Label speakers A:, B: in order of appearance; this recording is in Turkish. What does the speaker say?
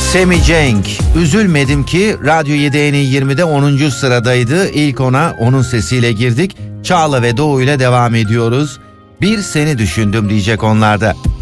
A: Sammy Cenk, üzülmedim ki Radyo 7 en iyi 20'de 10. sıradaydı. İlk ona onun sesiyle girdik. Çağla ve Doğu ile devam ediyoruz. Bir seni düşündüm diyecek onlarda.